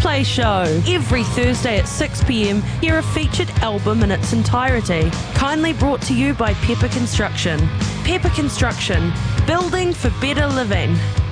Play Show. Every Thursday at 6 p.m, hear a featured album in its entirety. Kindly brought to you by Pepper Construction. Pepper Construction, building for better living.